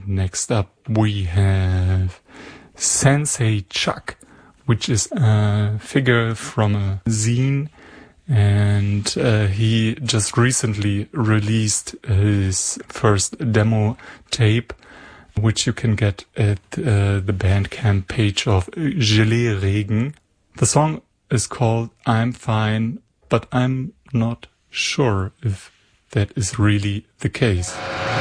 next up we have Sensei Chuck, which is a figure from a zine, and he just recently released his first demo tape, which you can get at the Bandcamp page of Gelee Regen. The song is called I'm Fine, but I'm not sure if that is really the case.